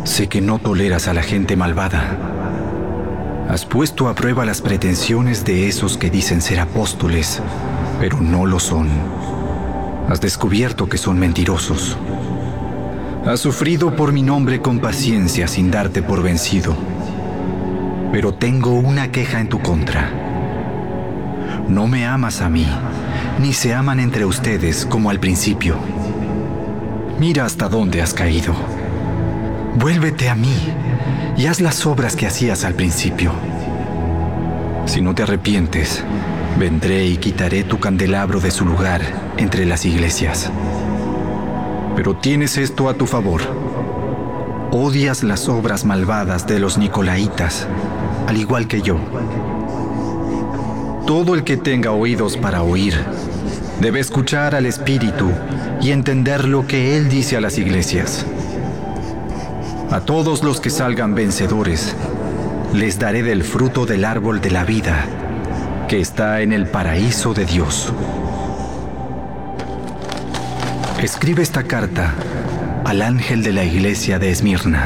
Sé que no toleras a la gente malvada. Has puesto a prueba las pretensiones de esos que dicen ser apóstoles, pero no lo son. Has descubierto que son mentirosos. Has sufrido por mi nombre con paciencia sin darte por vencido. Pero tengo una queja en tu contra. No me amas a mí, ni se aman entre ustedes como al principio. Mira hasta dónde has caído. Vuélvete a mí y haz las obras que hacías al principio. Si no te arrepientes, vendré y quitaré tu candelabro de su lugar entre las iglesias. Pero tienes esto a tu favor. Odias las obras malvadas de los nicolaitas, al igual que yo. Todo el que tenga oídos para oír, debe escuchar al Espíritu y entender lo que Él dice a las iglesias. A todos los que salgan vencedores, les daré del fruto del árbol de la vida, que está en el paraíso de Dios. Escribe esta carta al ángel de la iglesia de Esmirna.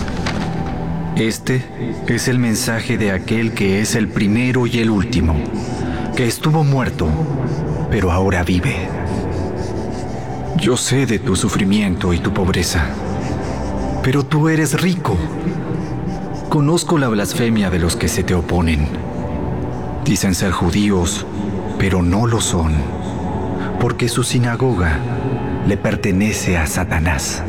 Este es el mensaje de aquel que es el primero y el último, que estuvo muerto, pero ahora vive. Yo sé de tu sufrimiento y tu pobreza, pero tú eres rico. Conozco la blasfemia de los que se te oponen. Dicen ser judíos, pero no lo son, porque su sinagoga le pertenece a Satanás.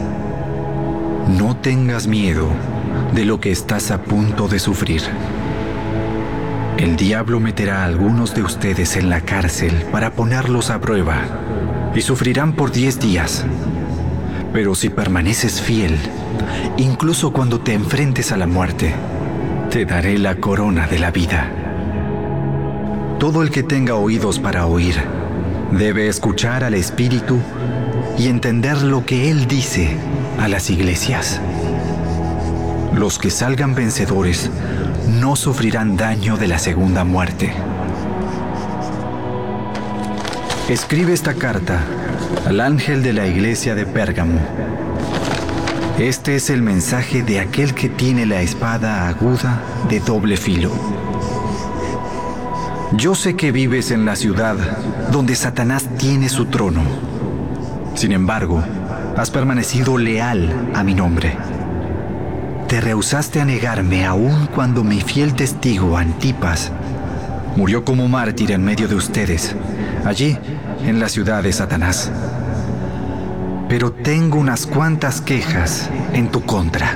No tengas miedo de lo que estás a punto de sufrir. El diablo meterá a algunos de ustedes en la cárcel para ponerlos a prueba, y sufrirán por 10 días. Pero si permaneces fiel, incluso cuando te enfrentes a la muerte, te daré la corona de la vida. Todo el que tenga oídos para oír, debe escuchar al Espíritu y entender lo que Él dice a las iglesias. Los que salgan vencedores no sufrirán daño de la segunda muerte. Escribe esta carta al ángel de la iglesia de Pérgamo. Este es el mensaje de aquel que tiene la espada aguda de doble filo. Yo sé que vives en la ciudad donde Satanás tiene su trono. Sin embargo, has permanecido leal a mi nombre. Te rehusaste a negarme aun cuando mi fiel testigo Antipas murió como mártir en medio de ustedes, allí en la ciudad de Satanás. Pero tengo unas cuantas quejas en tu contra.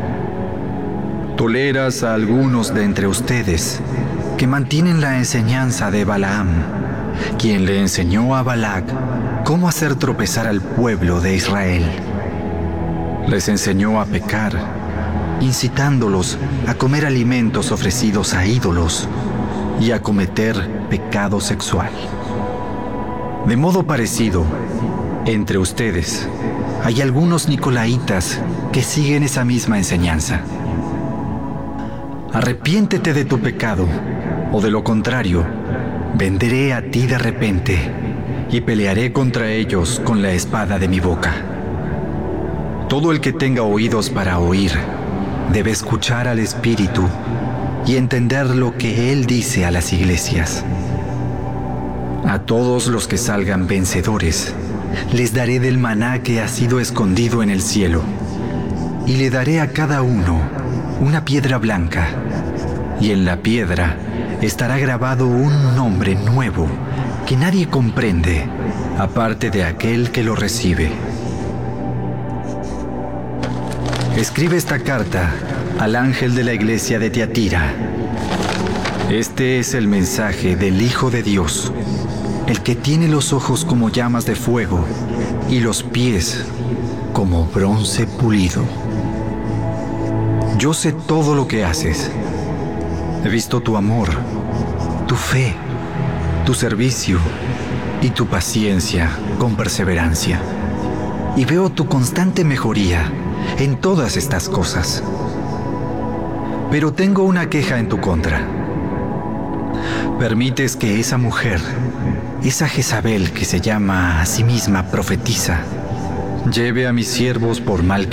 Toleras a algunos de entre ustedes que mantienen la enseñanza de Balaam, quien le enseñó a Balac cómo hacer tropezar al pueblo de Israel. Les enseñó a pecar, incitándolos a comer alimentos ofrecidos a ídolos y a cometer pecado sexual. De modo parecido, entre ustedes hay algunos nicolaitas que siguen esa misma enseñanza. Arrepiéntete de tu pecado, o de lo contrario, vendré a ti de repente y pelearé contra ellos con la espada de mi boca. Todo el que tenga oídos para oír debe escuchar al Espíritu y entender lo que Él dice a las iglesias. A todos los que salgan vencedores, les daré del maná que ha sido escondido en el cielo, y le daré a cada uno una piedra blanca, y en la piedra estará grabado un nombre nuevo que nadie comprende, aparte de aquel que lo recibe. Escribe esta carta al ángel de la iglesia de Tiatira. Este es el mensaje del Hijo de Dios, el que tiene los ojos como llamas de fuego y los pies como bronce pulido. Yo sé todo lo que haces. He visto tu amor, tu fe, tu servicio y tu paciencia con perseverancia. Y veo tu constante mejoría en todas estas cosas. Pero tengo una queja en tu contra. Permites que esa mujer, esa Jezabel que se llama a sí misma profetisa, lleve a mis siervos por mal